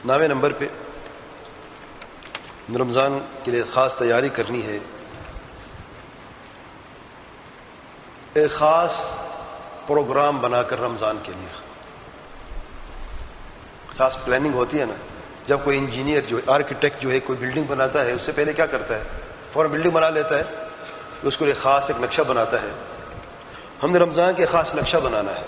9ویں number پہ رمضان کے لیے خاص تیاری کرنی ہے. ایک خاص پروگرام بنا کر رمضان کے لیے خاص پلاننگ ہوتی ہے نا. جب کوئی انجینئر جو آرکیٹیکٹ جو ہے کوئی بلڈنگ بناتا ہے اس سے پہلے کیا کرتا ہے؟ فوراً بلڈنگ بنا لیتا ہے. اس کو ایک خاص ایک نقشہ بناتا ہے. ہم نے رمضان کے خاص نقشہ بنانا ہے.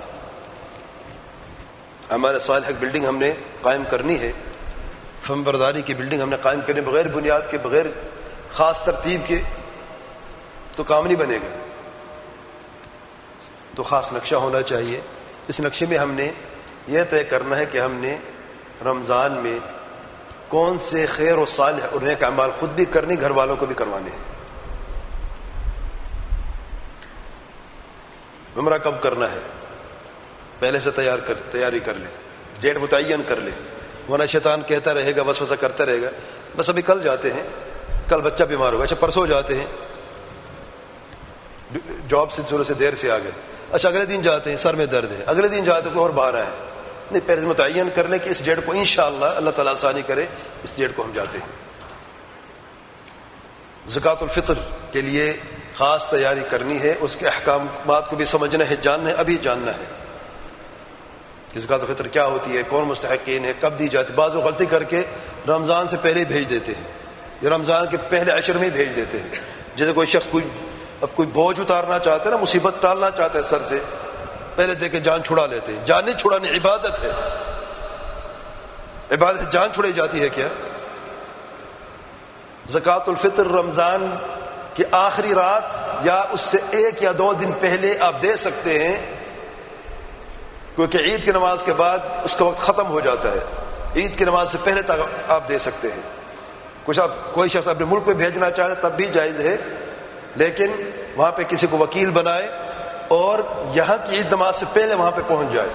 ہمارے صالح بلڈنگ ہم نے قائم کرنی ہے. فم برداری کی بلڈنگ ہم نے قائم کرنی بغیر بنیاد کے بغیر خاص ترتیب کے تو کام نہیں بنے گا. تو خاص نقشہ ہونا چاہیے. اس نقشے میں ہم نے یہ طے کرنا ہے کہ ہم نے رمضان میں کون سے خیر و صالح اور نیک اعمال خود بھی کرنے گھر والوں کو بھی کروانے ہیں. عمرہ کب کرنا ہے پہلے سے تیاری کر لیں. ڈیٹ متعین کر لیں ورنہ شیطان کہتا رہے گا وسوسہ کرتا رہے گا بس ابھی کل جاتے ہیں, کل بچہ بیمار ہوگا, اچھا پرسوں جاتے ہیں, جاب سے تھوڑے سے دیر سے آ گئے, اچھا اگلے دن جاتے ہیں, سر میں درد ہے, اگلے دن جاتے کوئی اور بہانہ ہے. نہیں, پہلے سے متعین کر لیں کہ اس ڈیٹ کو انشاءاللہ اللہ تعالیٰ آسانی کرے اس ڈیٹ کو ہم جاتے ہیں. زکوٰۃ الفطر کے لیے خاص تیاری کرنی ہے. اس کے احکامات کو بھی سمجھنا ہے, جاننا ہے, ابھی جاننا ہے کہ زکوٰۃ الفطر کیا ہوتی ہے, کون مستحقین ہے, کب دی جاتی. بعض لوگ غلطی کر کے رمضان سے پہلے بھیج دیتے ہیں یا رمضان کے پہلے عشر میں ہی بھیج دیتے ہیں. جیسے کوئی شخص کوئی بوجھ اتارنا چاہتا ہے نا, مصیبت ٹالنا چاہتا ہے سر سے, پہلے دے کے جان چھڑا لیتے ہیں. جان نہیں چھڑانی, عبادت ہے. عبادت جان چھڑائی جاتی ہے کیا؟ زکوٰۃ الفطر رمضان کی آخری رات یا اس سے 1 یا 2 دن پہلے آپ دے سکتے ہیں, کیونکہ عید کی نماز کے بعد اس کا وقت ختم ہو جاتا ہے. عید کی نماز سے پہلے تک آپ دے سکتے ہیں. کوئی شخص اپنے ملک میں بھیجنا چاہے تب بھی جائز ہے, لیکن وہاں پہ کسی کو وکیل بنائے اور یہاں کی عید نماز سے پہلے وہاں پہ پہنچ جائے.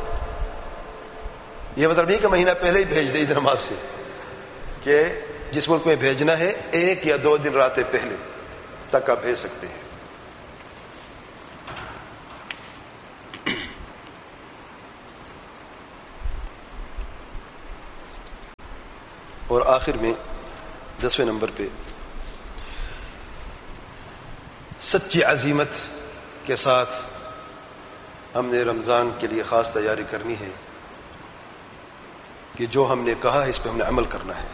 یہ مطلب نہیں کہ مہینہ پہلے ہی بھیج دے عید نماز سے, کہ جس ملک میں بھیجنا ہے 1 یا 2 دن راتیں پہلے تک آپ بھیج سکتے ہیں. اور آخر میں 10ویں نمبر پہ سچی عزیمت کے ساتھ ہم نے رمضان کے لیے خاص تیاری کرنی ہے کہ جو ہم نے کہا ہے اس پہ ہم نے عمل کرنا ہے.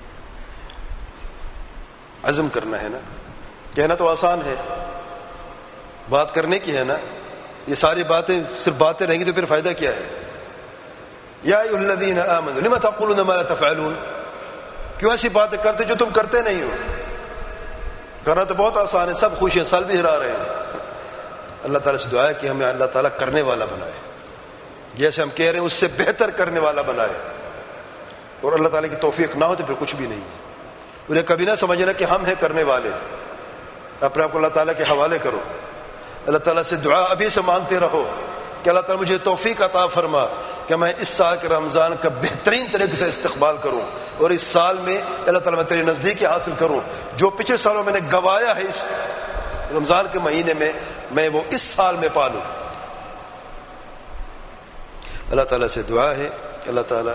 عزم کرنا ہے نا. کہنا تو آسان ہے, بات کرنے کی ہے نا. یہ ساری باتیں صرف باتیں رہیں گی تو پھر فائدہ کیا ہے؟ یا ایھا الذین آمنوا لم تقولون ما لا تفعلون. کیوں ایسی باتیں کرتے جو تم کرتے نہیں ہو؟ کرنا تو بہت آسان ہے, سب خوش ہیں, سال بھی ہرا رہے ہیں. اللہ تعالیٰ سے دعا ہے کہ ہمیں اللہ تعالیٰ کرنے والا بنائے, جیسے ہم کہہ رہے ہیں اس سے بہتر کرنے والا بنائے. اور اللہ تعالیٰ کی توفیق نہ ہو تو پھر کچھ بھی نہیں ہے. انہیں کبھی نہ سمجھنا کہ ہم ہیں کرنے والے. اپنے آپ کو اللہ تعالیٰ کے حوالے کرو. اللہ تعالیٰ سے دعا ابھی سے مانگتے رہو کہ اللہ تعالیٰ مجھے توفیق عطا فرما کہ میں اس سال کے رمضان کا بہترین طریقے سے استقبال کروں, اور اس سال میں اللہ تعالیٰ میں تیری نزدیکی حاصل کروں. جو پچھلے سالوں میں نے گوایا ہے اس رمضان کے مہینے میں وہ اس سال میں پالوں. اللہ تعالیٰ سے دعا ہے کہ اللہ تعالیٰ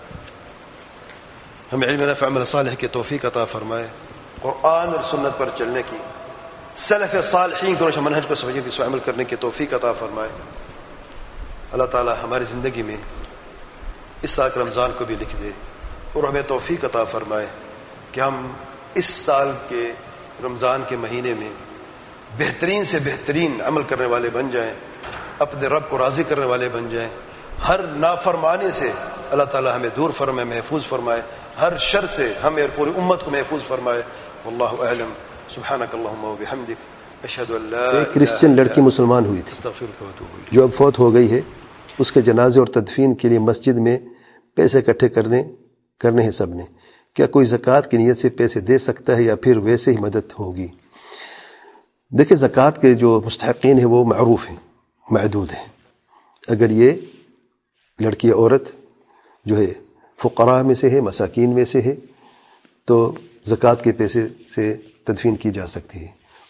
ہمیں علم نافع عمل صالح کی توفیق عطا فرمائے, قرآن اور سنت پر چلنے کی, سلف صالحین کے روش منہج کو سمجھنے کی, اس پر عمل کرنے کی توفیق عطا فرمائے. اللہ تعالیٰ ہماری زندگی میں اس سال کے رمضان کو بھی لکھ دے اور ہمیں توفیق عطا فرمائے کہ ہم اس سال کے رمضان کے مہینے میں بہترین سے بہترین عمل کرنے والے بن جائیں, اپنے رب کو راضی کرنے والے بن جائیں. ہر نافرمانی سے اللہ تعالیٰ ہمیں دور فرمائے, محفوظ فرمائے. ہر شر سے ہمیں اور پوری امت کو محفوظ فرمائے. واللہ اعلم. سبحانک اللہم و بحمدک اشہد ان لا. ایک کرسچن لڑکی مسلمان ہوئی تھی جو اب فوت ہو گئی ہے. اس کے جنازے اور تدفین کے لیے مسجد میں پیسے اکٹھے کرنے ہیں سب نے. کیا کوئی زکوٰۃ کی نیت سے پیسے دے سکتا ہے یا پھر ویسے ہی مدد ہوگی؟ دیکھیں, زکوٰۃ کے جو مستحقین ہیں وہ معروف ہیں, معدود ہیں. اگر یہ لڑکی عورت جو ہے فقراء میں سے ہے, مساکین میں سے ہے, تو زکوٰۃ کے پیسے سے تدفین کی جا سکتی ہے.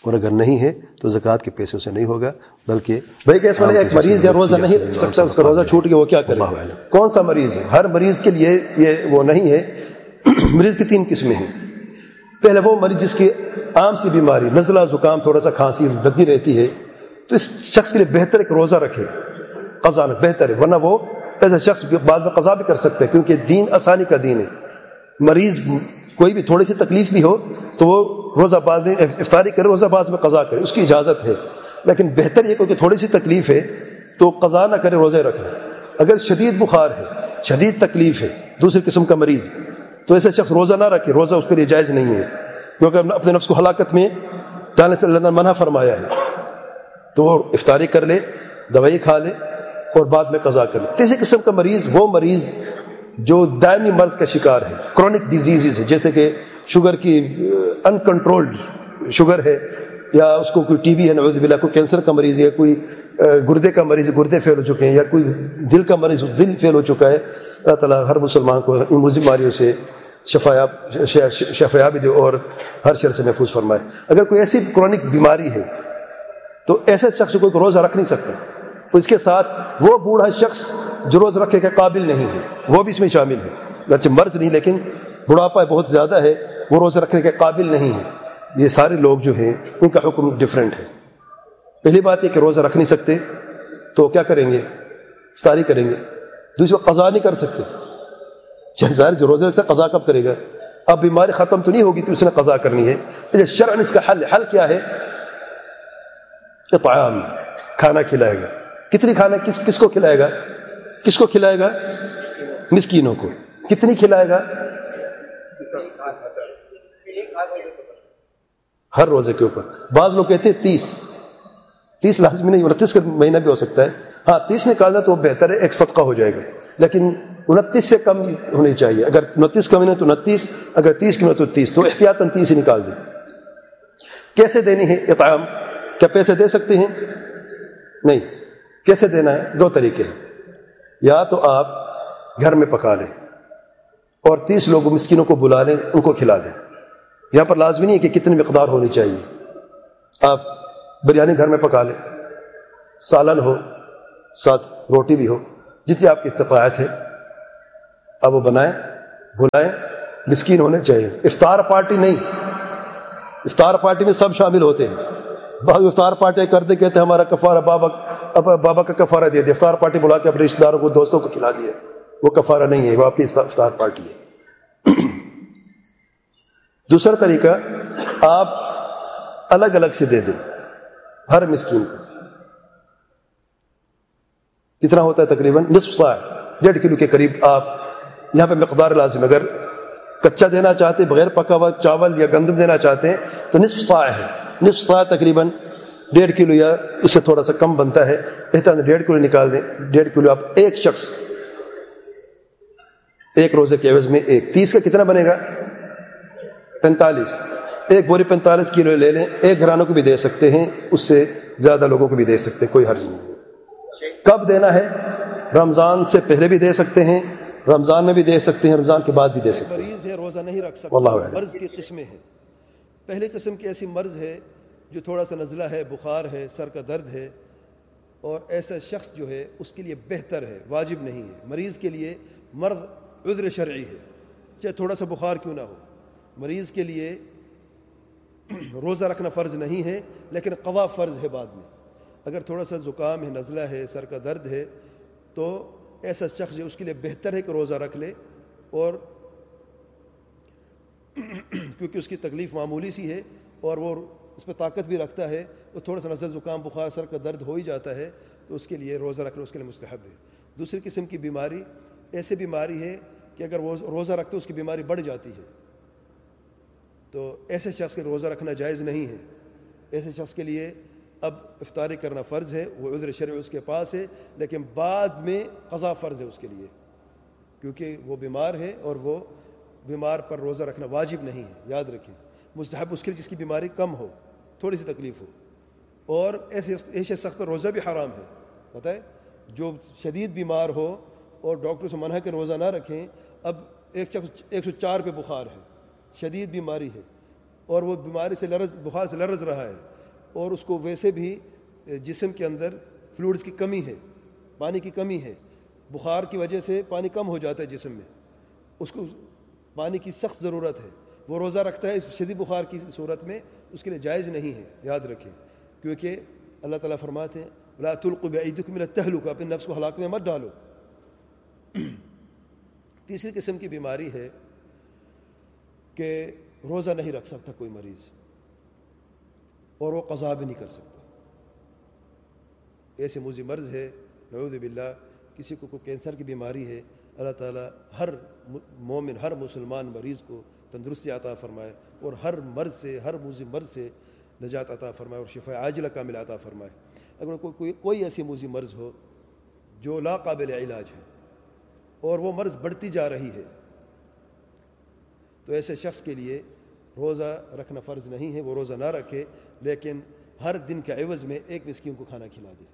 اور اگر نہیں ہے تو زکوٰۃ کے پیسوں سے نہیں ہوگا، بلکہ بھائی کیس والے ایک مریض یا روزہ نہیں رکھ سکتا، اس کا روزہ چھوٹ گیا، وہ کیا کرے؟ کون سا مریض ہے؟ ہر مریض کے لیے یہ وہ نہیں ہے۔ مریض کی 3 قسمیں ہیں۔ پہلے وہ مریض جس کی عام سی بیماری، نزلہ زکام، تھوڑا سا کھانسی لگی رہتی ہے، تو اس شخص کے لیے بہتر ہے کہ روزہ رکھے، قضا میں بہتر ہے، ورنہ وہ ایسا شخص بعد میں قضا بھی کر سکتا ہے، کیونکہ دین آسانی کا دین ہے۔ مریض کوئی بھی تھوڑی سی تکلیف بھی ہو تو وہ روزہ بعد میں افطاری کرے، روزہ بعد میں قضا کرے، اس کی اجازت ہے، لیکن بہتر یہ کہ تھوڑی سی تکلیف ہے تو قضا نہ کرے، روزے رکھ لے۔ اگر شدید بخار ہے، شدید تکلیف ہے، دوسری قسم کا مریض، تو ایسے شخص روزہ نہ رکھے، روزہ اس کے لیے جائز نہیں ہے، کیونکہ اپنے نفس کو ہلاکت میں ڈالنے سے اللہ نے منع فرمایا ہے۔ تو وہ افطاری کر لے، دوائی کھا لے اور بعد میں قضا کر لے۔ تیسری قسم کا مریض وہ مریض جو دائمی مرض کا شکار ہے، کرونک ڈیزیزز ہے، جیسے کہ شوگر کی انکنٹرولڈ شوگر ہے، یا اس کو کوئی ٹی بی ہے نعوذ باللہ، کوئی کینسر کا مریض ہے، کوئی گردے کا مریض ہے، گردے فیل ہو چکے ہیں، یا کوئی دل کا مریض دل فیل ہو چکا ہے۔ اللہ تعالیٰ ہر مسلمان کو ان بیماریوں سے شفایابی دے اور ہر شر سے محفوظ فرمائے۔ اگر کوئی ایسی کرونک بیماری ہے تو ایسے شخص کو کوئی روزہ رکھ نہیں سکتا، اس کے ساتھ وہ بوڑھا شخص جو روزہ رکھنے کے قابل نہیں ہے وہ بھی اس میں شامل ہے، اگرچہ مرض نہیں لیکن بڑھاپا بہت زیادہ ہے، وہ روزہ رکھنے کے قابل نہیں ہے۔ یہ سارے لوگ جو ہیں ان کا حکم ڈیفرنٹ ہے۔ پہلی بات یہ کہ روزہ رکھ نہیں سکتے تو کیا کریں گے؟ افطاری کریں گے۔ دوسری بات، قضا نہیں کر سکتے، ظاہر جو روزہ رکھتا ہے قضا کب کرے گا؟ اب بیماری ختم تو نہیں ہوگی تو اس نے قضا کرنی ہے۔ شرعاً اس کا حل کیا ہے؟ اطعام، کھانا کھلائے گا۔ کتنی کھانا، کس کو کھلائے گا؟ کس کو کھلائے گا؟ مسکینوں کو۔ کتنی کھلائے گا؟ ہر روزے کے اوپر۔ بعض لوگ کہتے ہیں 30 لازمی نہیں، 29 کا مہینہ بھی ہو سکتا ہے، ہاں 30 نکالنا تو بہتر ہے، ایک صدقہ ہو جائے گا، لیکن 29 سے کم ہونی چاہیے۔ اگر 29 کا مہینہ تو 29، اگر 30 کا مہینہ تو 30، تو احتیاطاً 30 ہی نکال دیں۔ کیسے دینی ہے اطعام؟ کیا پیسے دے سکتے ہیں؟ نہیں۔ کیسے دینا ہے؟ 2 طریقے ہیں۔ یا تو آپ گھر میں پکا لیں اور 30 لوگ مسکینوں کو بلا لیں، ان کو کھلا دیں۔ یہاں پر لازمی نہیں ہے کہ کتنی مقدار ہونی چاہیے، آپ بریانی گھر میں پکا لیں، سالن ہو، ساتھ روٹی بھی ہو، جتنی آپ کی استطاعت ہے آپ وہ بنائیں، بلائیں، مسکین ہونے چاہیے۔ افطار پارٹی نہیں، افطار پارٹی میں سب شامل ہوتے ہیں۔ بعض افطار پارٹی کرتے کہتے ہیں ہمارا کفارہ بابا کا کفارہ دے دیا، افطار پارٹی بلا کے اپنے رشتہ داروں کو، دوستوں کو کھلا دیا، وہ کفارہ نہیں ہے، وہ آپ کی افطار پارٹی ہے۔ دوسرا طریقہ، آپ الگ الگ سے دے دیں ہر مسکین کو۔ کتنا ہوتا ہے؟ تقریباً نصف صاع، 1.5 کلو کے قریب۔ آپ یہاں پہ مقدار لازم، اگر کچا دینا چاہتے ہیں، بغیر پکا ہوا چاول یا گندم دینا چاہتے ہیں تو نصف صاع ہے۔ نصف صاع تقریباً 1.5 کلو یا اس سے تھوڑا سا کم بنتا ہے، بہتر 1.5 کلو نکال دیں۔ 1.5 کلو آپ ایک شخص، ایک روزے کے عوض میں 30 کا کتنا بنے گا؟ 45۔ ایک بوری 45 کلو لے لیں، ایک گھرانوں کو بھی دے سکتے ہیں، اس سے زیادہ لوگوں کو بھی دے سکتے ہیں، کوئی حرج نہیں ہے۔ کب دینا ہے؟ رمضان سے پہلے بھی دے سکتے ہیں، رمضان میں بھی دے سکتے ہیں، رمضان کے بعد بھی دے سکتے ہیں۔ مریض ہے روزہ نہیں رکھ سکتا، مرض کی قسمیں ہیں۔ پہلی قسم کی ایسی مرض ہے جو تھوڑا سا نزلہ ہے، بخار ہے، سر کا درد ہے، اور ایسا شخص جو ہے اس کے لیے بہتر ہے، واجب نہیں ہے۔ مریض کے لیے مرض عذر شرعی ہے، چاہے تھوڑا سا بخار کیوں نہ ہو، مریض کے لیے روزہ رکھنا فرض نہیں ہے، لیکن قضا فرض ہے بعد میں۔ اگر تھوڑا سا زکام ہے، نزلہ ہے، سر کا درد ہے، تو ایسا شخص جو اس کے لیے بہتر ہے کہ روزہ رکھ لے، اور کیونکہ اس کی تکلیف معمولی سی ہے اور وہ اس پہ طاقت بھی رکھتا ہے، وہ تھوڑا سا نزلہ، زکام، بخار، سر کا درد ہو ہی جاتا ہے، تو اس کے لیے روزہ رکھنا اس کے لیے مستحب ہے۔ دوسری قسم کی بیماری ایسی بیماری ہے کہ اگر وہ روزہ رکھتے اس کی بیماری بڑھ جاتی ہے، تو ایسے شخص کے روزہ رکھنا جائز نہیں ہے۔ ایسے شخص کے لیے اب افطاری کرنا فرض ہے، وہ عذر شرعی اس کے پاس ہے، لیکن بعد میں قضا فرض ہے اس کے لیے، کیونکہ وہ بیمار ہے اور وہ بیمار پر روزہ رکھنا واجب نہیں ہے، یاد رکھیں۔ مستحب اس کے لیے جس کی بیماری کم ہو، تھوڑی سی تکلیف ہو، اور ایسے شخص پر روزہ بھی حرام ہے۔ بتائیں، جو شدید بیمار ہو اور ڈاکٹر سے منع کہ روزہ نہ رکھیں، اب ایک شخص 104 پہ بخار ہے، شدید بیماری ہے، اور وہ بیماری سے بخار سے لرز رہا ہے، اور اس کو ویسے بھی جسم کے اندر فلوئڈز کی کمی ہے، پانی کی کمی ہے، بخار کی وجہ سے پانی کم ہو جاتا ہے جسم میں، اس کو پانی کی سخت ضرورت ہے، وہ روزہ رکھتا ہے اس شدید بخار کی صورت میں، اس کے لیے جائز نہیں ہے، یاد رکھیں، کیونکہ اللہ تعالیٰ فرماتے ہیں لا تلقوا بأیدیکم الی التہلکہ، اپنے نفس کو ہلاک میں مت ڈالو۔ تیسری قسم کی بیماری ہے کہ روزہ نہیں رکھ سکتا کوئی مریض اور وہ قضا بھی نہیں کر سکتا، ایسے موذی مرض ہے، نعوذ باللہ، کسی کو کوئی کینسر کی بیماری ہے، اللہ تعالیٰ ہر مومن، ہر مسلمان مریض کو تندرستی عطا فرمائے اور ہر مرض سے، ہر موذی مرض سے نجات عطا فرمائے اور شفاء عاجلہ کامل عطا فرمائے۔ اگر کوئی ایسی موذی مرض ہو جو لا قابل علاج ہے اور وہ مرض بڑھتی جا رہی ہے، تو ایسے شخص کے لیے روزہ رکھنا فرض نہیں ہے، وہ روزہ نہ رکھے، لیکن ہر دن کے عوض میں ایک مسکین کو کھانا کھلا دے۔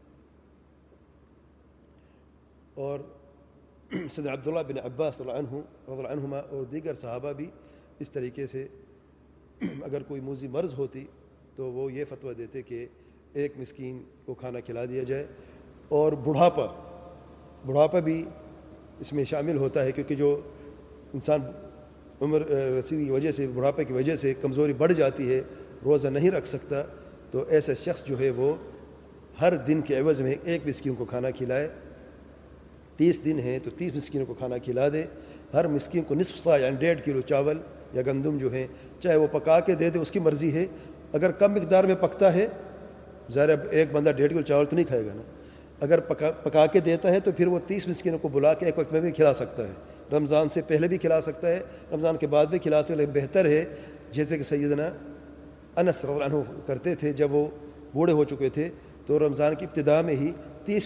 اور سیدنا عبداللہ بن عباس رضی اللہ عنہما اور دیگر صحابہ بھی اس طریقے سے اگر کوئی موذی مرض ہوتی تو وہ یہ فتویٰ دیتے کہ ایک مسکین کو کھانا کھلا دیا جائے۔ اور بڑھاپا بھی اس میں شامل ہوتا ہے، کیونکہ جو انسان عمر رسیدگی کی وجہ سے، بڑھاپے کی وجہ سے کمزوری بڑھ جاتی ہے، روزہ نہیں رکھ سکتا، تو ایسا شخص جو ہے وہ ہر دن کے عوض میں ایک مسکین کو کھانا کھلائے۔ 30 دن ہیں تو 30 مسکینوں کو کھانا کھلا دے، ہر مسکین کو نصف سا یعنی 1.5 کلو چاول یا گندم جو ہیں چاہے وہ پکا کے دے دے، اس کی مرضی ہے۔ اگر کم مقدار میں پکتا ہے، ظاہر ایک بندہ 1.5 کلو چاول تو نہیں کھائے گا نا، اگر پکا کے دیتا ہے تو پھر وہ 30 مسکینوں کو بلا کے ایک وقت میں بھی کھلا سکتا ہے، رمضان سے پہلے بھی کھلا سکتا ہے، رمضان کے بعد بھی کھلا سکتا ہے، لیکن بہتر ہے جیسے کہ سیدنا انس رضی اللہ عنہ کرتے تھے، جب وہ بوڑھے ہو چکے تھے تو رمضان کی ابتدا میں ہی 30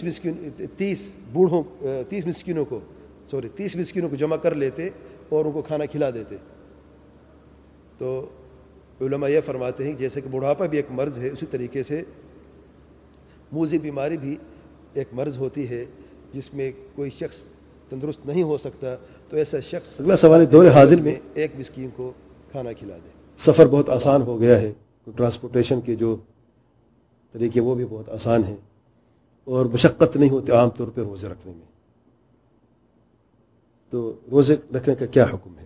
مسکینوں کو جمع کر لیتے اور ان کو کھانا کھلا دیتے۔ تو علماء یہ فرماتے ہیں جیسے کہ بڑھاپا بھی ایک مرض ہے، اسی طریقے سے موذی بیماری بھی ایک مرض ہوتی ہے جس میں کوئی شخص تندرست نہیں ہو سکتا، تو ایسا شخص اگلا سوال دور حاضر میں ایک مسکین کو کھانا کھلا دے۔ سفر بہت آسان ہو گیا ہے، ٹرانسپورٹیشن کے جو طریقے وہ بھی بہت آسان ہیں اور مشقت نہیں ہوتی عام طور پہ روزے رکھنے میں، تو روزے رکھنے کا کیا حکم ہے؟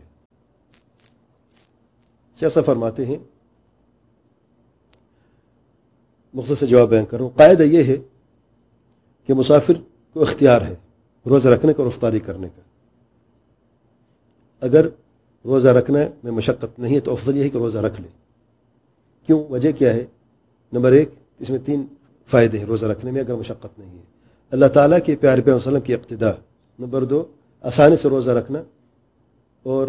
کیسا فرماتے ہیں، مختصر جواب بیان کروں۔ قاعدہ یہ ہے کہ مسافر کو اختیار ہے روزہ رکھنے کا اور افطاری کرنے کا۔ اگر روزہ رکھنے میں مشقت نہیں ہے تو افضل یہ ہے کہ روزہ رکھ لے۔ کیوں؟ وجہ کیا ہے؟ نمبر 1، اس میں 3 فائدے ہیں روزہ رکھنے میں اگر مشقت نہیں ہے۔ اللہ تعالیٰ کے پیارے پیغمبر صلی اللہ علیہ وسلم کی اقتداء۔ نمبر 2، آسانی سے روزہ رکھنا، اور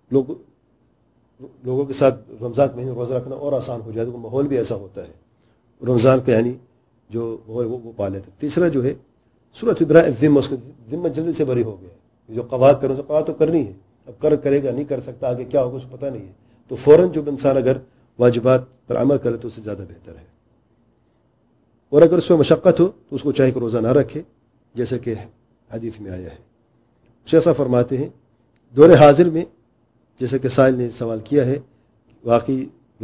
لوگوں کے ساتھ رمضان مہینے روزہ رکھنا اور آسان ہو جائے، تو ماحول بھی ایسا ہوتا ہے رمضان کا، یعنی جو وہ پا لیتے۔ تیسرا جو ہے سورۃ ابراء الذمہ، اس کا ذمہ جلدی سے بری ہو گیا، جو قضا کروں تو قضا تو کرنی ہے، اب کرے گا نہیں کر سکتا، آگے کیا ہوگا اس کو پتہ نہیں ہے، تو فوراً جو انسان اگر واجبات پر عمل کرے تو اس سے زیادہ بہتر ہے۔ اور اگر اس میں مشقت ہو تو اس کو چاہے کہ روزہ نہ رکھے، جیسے کہ حدیث میں آیا ہے۔ شیخ فرماتے ہیں دور حاضر میں، جیسے کہ سائل نے سوال کیا ہے، واقعی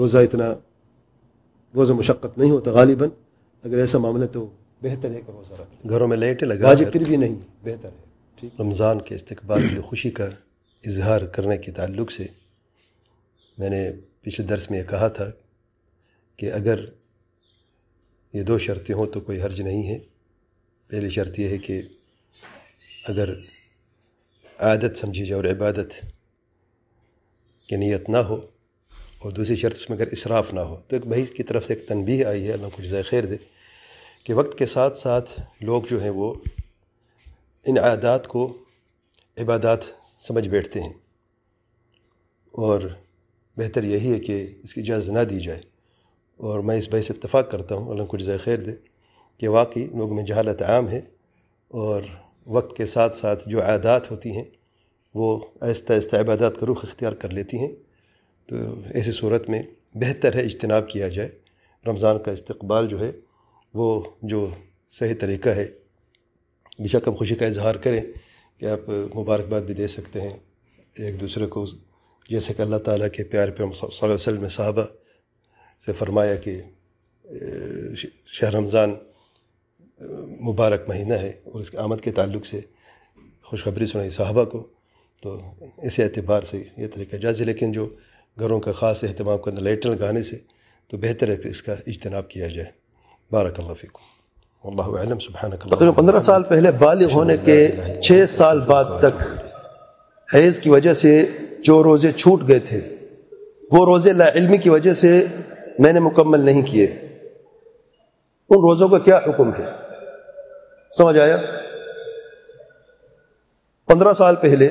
روزہ مشقت نہیں ہوتا غالباً، اگر ایسا معاملہ تو بہتر ہے کہ روزہ رکھیں، گھروں میں لائٹیں لگا واجب پھر بھی نہیں، بہتر ہے۔ ٹھیک، رمضان کے استقبال کی خوشی کا اظہار کرنے کے تعلق سے میں نے پچھلے درس میں یہ کہا تھا کہ اگر یہ 2 شرطیں ہوں تو کوئی حرج نہیں ہے۔ پہلی شرط یہ ہے کہ اگر عادت سمجھی جائے اور عبادت کی نیت نہ ہو، اور دوسری شرط اس میں اگر اسراف نہ ہو۔ تو ایک بھائی کی طرف سے ایک تنبیہ آئی ہے، اللہ کو جزائے خیر دے، کہ وقت کے ساتھ ساتھ لوگ جو ہیں وہ ان عادات کو عبادات سمجھ بیٹھتے ہیں، اور بہتر یہی ہے کہ اس کی اجازت نہ دی جائے۔ اور میں اس بھائی سے اتفاق کرتا ہوں، اللہ کو جزائے خیر دے، کہ واقعی لوگوں میں جہالت عام ہے، اور وقت کے ساتھ ساتھ جو عادات ہوتی ہیں وہ آہستہ آہستہ عبادات کا رخ اختیار کر لیتی ہیں۔ تو ایسی صورت میں بہتر ہے اجتناب کیا جائے۔ رمضان کا استقبال جو ہے وہ جو صحیح طریقہ ہے، بے شک ہم خوشی کا اظہار کریں کہ آپ مبارکباد بھی دے سکتے ہیں ایک دوسرے کو، جیسے کہ اللہ تعالیٰ کے پیارے پیغمبر صلی اللہ علیہ وسلم نے صحابہ سے فرمایا کہ شہر رمضان مبارک مہینہ ہے اور اس کی آمد کے تعلق سے خوشخبری سنائی صحابہ کو، تو اس اعتبار سے یہ طریقہ جائز ہے، لیکن جو گھروں کا خاص اہتمام کرنا لائٹیں لگانے سے تو بہتر ہے کہ اس کا اجتناب کیا جائے۔ بارک اللہ فیکم، واللہ اعلم، سبحانک اللہ۔ تقریباً 15 سال پہلے بالغ ہونے کے 6 سال بعد تک حیض کی وجہ سے جو روزے چھوٹ گئے تھے وہ روزے لا علمی کی وجہ سے میں نے مکمل نہیں کیے، ان روزوں کا کیا حکم ہے؟ سمجھ آیا؟ 15 سال پہلے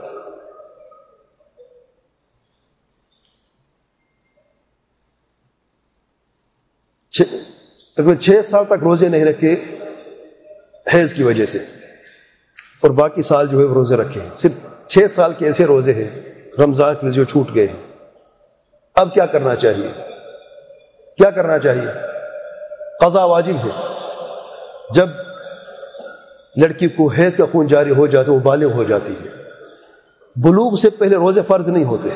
تقریباً 6 سال تک روزے نہیں رکھے حیض کی وجہ سے، اور باقی سال جو ہے وہ روزے رکھے، صرف 6 سال کے ایسے روزے ہیں رمضان کے جو چھوٹ گئے ہیں۔ اب کیا کرنا چاہیے؟ کیا کرنا چاہیے؟ قضا واجب ہے۔ جب لڑکی کو حیض کا خون جاری ہو جاتا ہے وہ بالغ ہو جاتی ہے، بلوغ سے پہلے روزے فرض نہیں ہوتے۔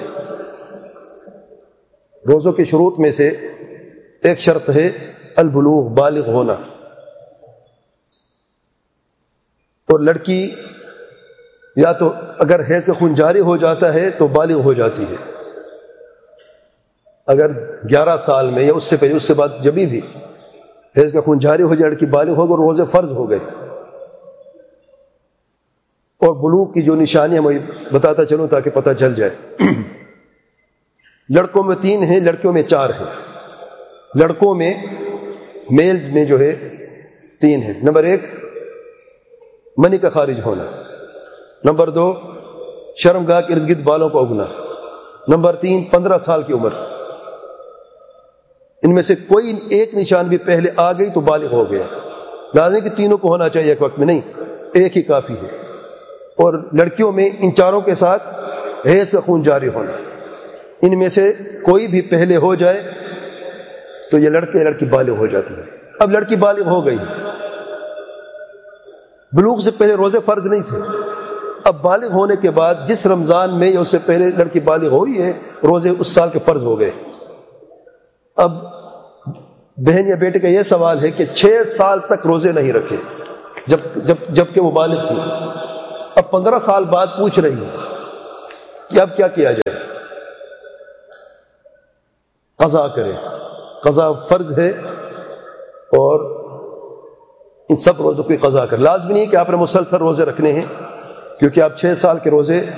روزوں کے شروط میں سے ایک شرط ہے البلوغ، بالغ ہونا، اور لڑکی یا تو اگر حیض کا خون جاری ہو جاتا ہے تو بالغ ہو جاتی ہے، اگر 11 سال میں یا اس سے پہلے، اس سے بعد جبھی بھی حیض کا خون جاری ہو جائے لڑکی بالغ ہو گئی اور روزے فرض ہو گئے۔ اور بلوغ کی جو نشانیاں میں بتاتا چلوں تاکہ پتہ چل جائے۔ لڑکوں میں 3 ہیں، لڑکیوں میں 4 ہیں۔ لڑکوں میں میلز میں جو ہے 3 ہیں۔ نمبر 1 منی کا خارج ہونا، نمبر 2 شرمگاہ کے ارد گرد بالوں کو اگنا، نمبر 3 15 سال کی عمر۔ ان میں سے کوئی ایک نشان بھی پہلے آ گئی تو بالغ ہو گیا۔ لازمی کہ تینوں کو ہونا چاہیے ایک وقت میں، نہیں، ایک ہی کافی ہے۔ اور لڑکیوں میں ان 4 کے ساتھ حیض کا خون جاری ہونا، ان میں سے کوئی بھی پہلے ہو جائے تو یہ لڑکی بالغ ہو جاتی ہے۔ اب لڑکی بالغ ہو گئی، بلوغ سے پہلے روزے فرض نہیں تھے، اب بالغ ہونے کے بعد جس رمضان میں یا اس سے پہلے لڑکی بالغ ہوئی ہے روزے اس سال کے فرض ہو گئے۔ اب بہن یا بیٹے کا یہ سوال ہے کہ 6 سال تک روزے نہیں رکھے جب کہ وہ بالغ تھی، اب 15 سال بعد پوچھ رہی ہے کہ اب کیا کیا جائے؟ قضا کرے، قضا فرض ہے، اور ان سب روزوں کی قضا کر۔ لازمی نہیں کہ آپ نے مسلسل روزے رکھنے ہیں، کیونکہ آپ 6 سال کے روزے